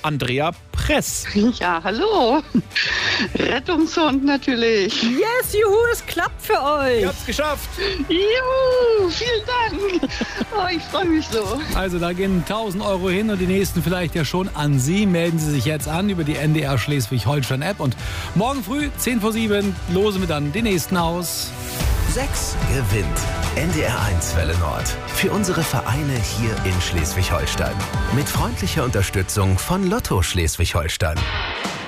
Andrea Press. Ja, hallo. Rettungshund natürlich. Yes, juhu, es klappt für euch. Ihr habt's geschafft. Juhu, vielen Dank. Oh, ich freue mich so. Also da gehen 1.000 Euro hin und die nächsten vielleicht ja schon an Sie. Melden Sie sich jetzt an über die NDR Schleswig-Holstein-App und morgen früh 6:50 losen wir dann den nächsten aus. 6 gewinnt. NDR 1 Welle Nord. Für unsere Vereine hier in Schleswig-Holstein. Mit freundlicher Unterstützung von Lotto Schleswig-Holstein.